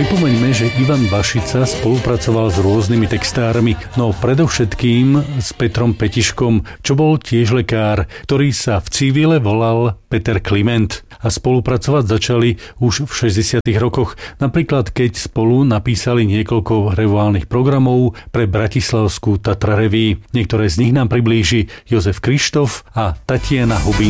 Pripomeňme, že Ivan Vašica spolupracoval s rôznymi textármi, no predovšetkým s Petrom Petiškom, čo bol tiež lekár, ktorý sa v civile volal Peter Kliment. A spolupracovať začali už v 60. rokoch, napríklad keď spolu napísali niekoľko revuálnych programov pre bratislavskú Tatra Revue. Niektoré z nich nám priblíži Jozef Krištof a Tatiana Hubín.